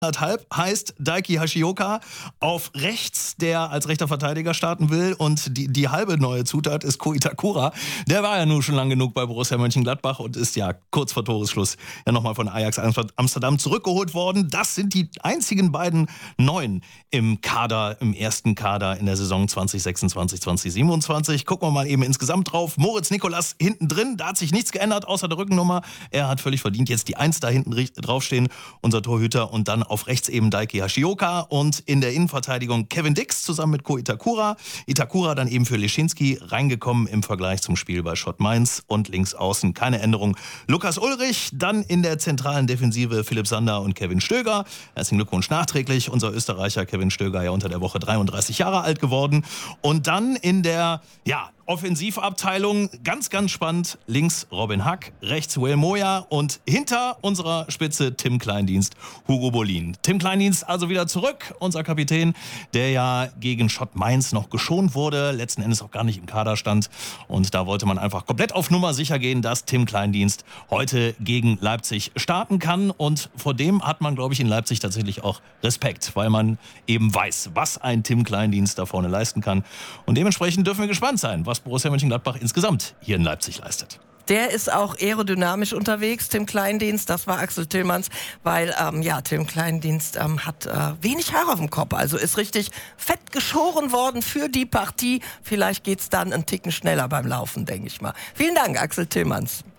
1,5 heißt Daiki Hashioka auf rechts, der als rechter Verteidiger starten will, und die halbe neue Zutat ist Ko Itakura. Der war ja nun schon lang genug bei Borussia Mönchengladbach und ist ja kurz vor Toresschluss ja nochmal von Ajax Amsterdam zurückgeholt worden. Das sind die einzigen beiden Neuen im Kader, im ersten Kader in der Saison 2026, 2027. Gucken wir mal eben insgesamt drauf. Moritz Nicolas hinten drin, da hat sich nichts geändert, außer der Rückennummer. Er hat völlig verdient jetzt die 1 da hinten draufstehen, unser Torhüter, und dann auf rechts eben Daiki Hashioka und in der Innenverteidigung Kevin Dix zusammen mit Ko Itakura. Itakura dann eben für Leschinski reingekommen im Vergleich zum Spiel bei Schott Mainz, und links außen keine Änderung. Lukas Ullrich, dann in der zentralen Defensive Philipp Sander und Kevin Stöger. Herzlichen Glückwunsch nachträglich. Unser Österreicher Kevin Stöger ja unter der Woche 33 Jahre alt geworden. Und dann in der, Offensivabteilung, ganz, ganz spannend, links Robin Hack, rechts Will Moya und hinter unserer Spitze Tim Kleindienst, Hugo Bolin. Tim Kleindienst also wieder zurück, unser Kapitän, der ja gegen Schott Mainz noch geschont wurde, letzten Endes auch gar nicht im Kader stand, und da wollte man einfach komplett auf Nummer sicher gehen, dass Tim Kleindienst heute gegen Leipzig starten kann, und vor dem hat man, glaube ich, in Leipzig tatsächlich auch Respekt, weil man eben weiß, was ein Tim Kleindienst da vorne leisten kann, und dementsprechend dürfen wir gespannt sein, was Borussia Mönchengladbach insgesamt hier in Leipzig leistet. Der ist auch aerodynamisch unterwegs, Tim Kleindienst, das war Axel Tillmanns, weil Tim Kleindienst hat wenig Haare auf dem Kopf, also ist richtig fett geschoren worden für die Partie. Vielleicht geht's dann einen Ticken schneller beim Laufen, denke ich mal. Vielen Dank, Axel Tillmanns.